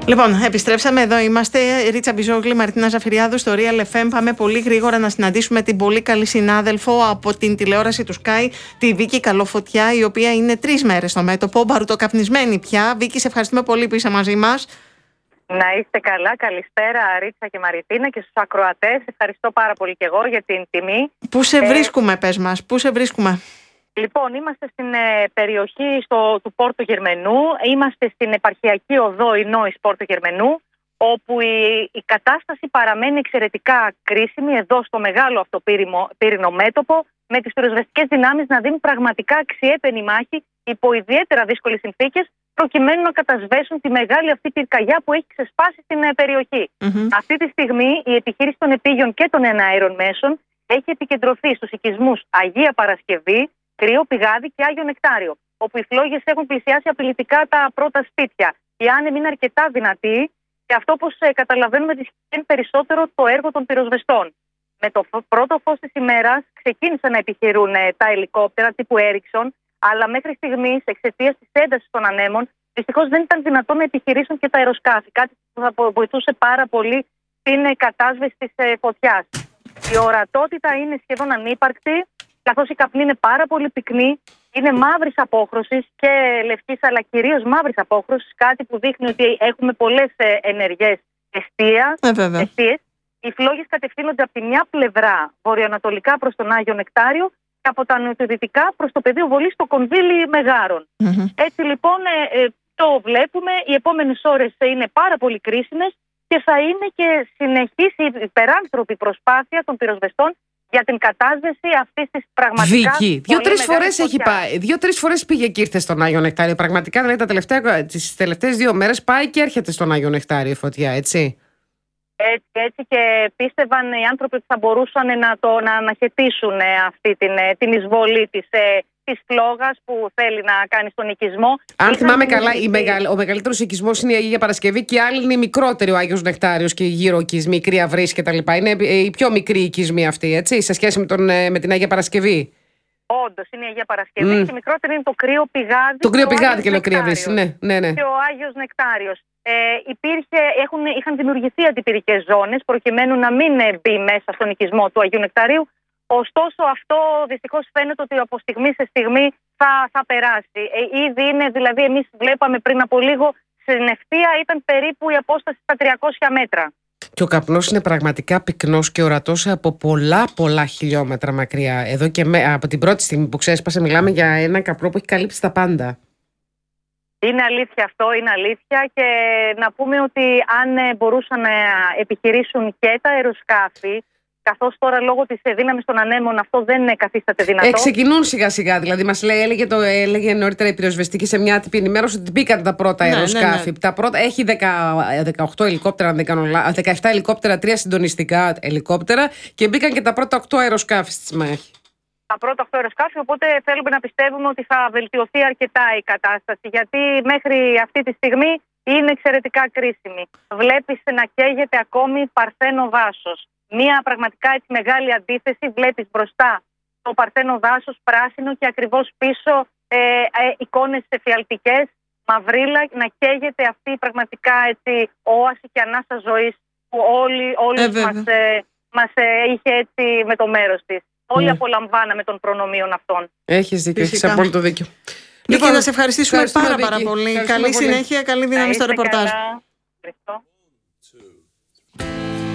Λοιπόν, επιστρέψαμε εδώ. Είμαστε Ρίτσα Μπιζόγλη, Μαρτίνα Ζαφυριάδου στο Real FM. Πάμε πολύ γρήγορα να συναντήσουμε την πολύ καλή συνάδελφο από την τηλεόραση του Sky, τη Βίκη Καλοφωτιά, η οποία είναι 3 μέρες στο μέτωπο, μπαρουτοκαπνισμένη πια. Βίκη, σε ευχαριστούμε πολύ που είσαι μαζί μας. Να είστε καλά. Καλησπέρα, Ρίτσα και Μαρτίνα, και στους ακροατές. Ευχαριστώ πάρα πολύ και εγώ για την τιμή. Πού σε βρίσκουμε, πες μας, πού σε βρίσκουμε? Λοιπόν, είμαστε στην περιοχή του Πόρτο Γερμενού. Είμαστε στην επαρχιακή οδό Ινόης Πόρτο Γερμενού, όπου η κατάσταση παραμένει εξαιρετικά κρίσιμη εδώ στο μεγάλο αυτό πύρινο μέτωπο, με τις πυροσβεστικές δυνάμεις να δίνουν πραγματικά αξιέπαινη μάχη υπό ιδιαίτερα δύσκολες συνθήκες, προκειμένου να κατασβέσουν τη μεγάλη αυτή πυρκαγιά που έχει ξεσπάσει στην περιοχή. Αυτή τη στιγμή η επιχείρηση των επίγειων και των εναέρων μέσων έχει επικεντρωθεί στους οικισμούς Αγία Παρασκευή, Κρύο Πηγάδι και Άγιο Νεκτάριο, όπου οι φλόγες έχουν πλησιάσει απειλητικά τα πρώτα σπίτια. Οι άνεμοι είναι αρκετά δυνατοί και αυτό, όπως καταλαβαίνουμε, δυσχεραίνει περισσότερο το έργο των πυροσβεστών. Με το πρώτο φως της ημέρας ξεκίνησαν να επιχειρούν τα ελικόπτερα τύπου Ericsson, αλλά μέχρι στιγμής, εξαιτίας της έντασης των ανέμων, δυστυχώς δεν ήταν δυνατόν να επιχειρήσουν και τα αεροσκάφη. Κάτι που θα βοηθούσε πάρα πολύ στην κατάσβεση της φωτιάς. Η ορατότητα είναι σχεδόν ανύπαρκτη, καθώς η καπνή είναι πάρα πολύ πυκνή, είναι μαύρης απόχρωσης και λευκής, αλλά κυρίως μαύρης απόχρωσης, κάτι που δείχνει ότι έχουμε πολλές ενεργές εστίες. Οι φλόγες κατευθύνονται από τη μια πλευρά βορειοανατολικά προς τον Άγιο Νεκτάριο και από τα νοτιοδυτικά προς το πεδίο βολής στο Κονδύλι Μεγάρων. Έτσι λοιπόν το βλέπουμε, οι επόμενες ώρες είναι πάρα πολύ κρίσιμες και θα είναι και συνεχής η υπεράνθρωπη προσπάθεια των πυροσβεστών για την κατάσβεση αυτής της πραγματικά. Βίκη, 2-3 φορές έχει πάει. 2-3 φορές πήγε και ήρθε στον Άγιο Νεκτάριο. Πραγματικά, δηλαδή, τις τελευταίες 2 μέρες πάει και έρχεται στον Άγιο Νεκτάριο η φωτιά, έτσι. Έτσι και πίστευαν οι άνθρωποι ότι θα μπορούσαν να αναχαιτήσουν αυτή την εισβολή της φλόγας που θέλει να κάνει στον οικισμό. Αν θυμάμαι καλά, ο μεγαλύτερος οικισμός είναι η Αγία Παρασκευή και οι άλλοι είναι οι μικρότεροι, ο Άγιος Νεκτάριος και οι γύρω οικισμοί, Κρύα Βρύση κτλ. Είναι οι πιο μικροί οικισμοί αυτοί, έτσι, σε σχέση με την Αγία Παρασκευή. Όντως είναι η Αγία Παρασκευή και μικρότερη είναι το Κρύο Πηγάδι. Το Κρύο Πηγάδι και ο Κρύα Βρύση, ναι. Και ο Άγιος Νεκτάριος. Είχαν δημιουργηθεί αντιπυρικές ζώνες προκειμένου να μην μπει μέσα στον οικισμό του Αγίου Νεκταρίου. Ωστόσο, αυτό δυστυχώς φαίνεται ότι από στιγμή σε στιγμή θα περάσει. Ήδη είναι, δηλαδή, εμείς βλέπαμε πριν από λίγο, στην ευθεία ήταν περίπου η απόσταση στα 300 μέτρα. Και ο καπνός είναι πραγματικά πυκνός και ορατός από πολλά χιλιόμετρα μακριά. Εδώ και από την πρώτη στιγμή που ξέσπασε, μιλάμε για έναν καπνό που έχει καλύψει τα πάντα. Είναι αλήθεια αυτό, είναι αλήθεια, και να πούμε ότι αν μπορούσαν να επιχειρήσουν και τα αεροσκάφη, καθώς τώρα λόγω της δύναμης των ανέμων αυτό δεν καθίσταται δυνατό. Ξεκινούν σιγά σιγά, δηλαδή μας έλεγε νωρίτερα η πυροσβεστική σε μια άτυπη ενημέρωση ότι μπήκαν τα πρώτα αεροσκάφη. Τα πρώτα, έχει 18 ελικόπτερα, 17 ελικόπτερα, 3 συντονιστικά ελικόπτερα και μπήκαν και τα πρώτα 8 αεροσκάφη στη μάχη. Τα πρώτα 8 αεροσκάφη, οπότε θέλουμε να πιστεύουμε ότι θα βελτιωθεί αρκετά η κατάσταση, γιατί μέχρι αυτή τη στιγμή είναι εξαιρετικά κρίσιμη. Βλέπεις να καίγεται ακόμη παρθένο δάσος. Μία πραγματικά έτσι μεγάλη αντίθεση, βλέπεις μπροστά το παρθένο δάσος πράσινο και ακριβώς πίσω εικόνες εφιαλτικές, μαυρίλα, να καίγεται αυτή πραγματικά έτσι όαση και ανάσα ζωής που όλους μας είχε έτσι με το μέρος της. Όλοι απολαμβάναμε των προνομίων αυτών. Έχεις δίκιο, έχεις απόλυτο δίκιο. Λοιπόν, να σε ευχαριστήσουμε πάρα πολύ. Καλή συνέχεια, καλή δύναμη στο ρεπορτάζ.